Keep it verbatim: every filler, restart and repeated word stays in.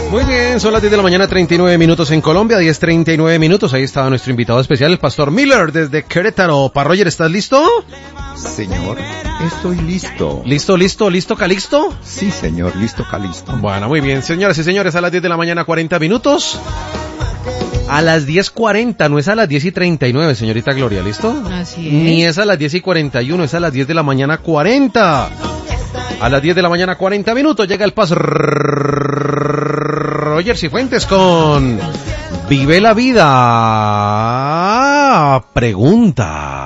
Muy bien, son las diez de la mañana, treinta y nueve minutos en Colombia, diez treinta y nueve minutos. Ahí estaba nuestro invitado especial, el Pastor Miller, desde Querétaro. Pa Roger, ¿estás listo? Señor, estoy listo. ¿Listo, listo, listo, Calixto? Sí, señor, listo, Calixto. Bueno, muy bien, señoras y señores, a las diez de la mañana, cuarenta minutos. A las diez cuarenta, no es a las diez y treinta y nueve, señorita Gloria, ¿listo? Así es. Ni es a las diez y cuarenta y uno, es a las diez de la mañana, cuarenta. A las diez de la mañana, cuarenta minutos, llega el Pastor Roger Cifuentes con Vive la Vida. Pregunta.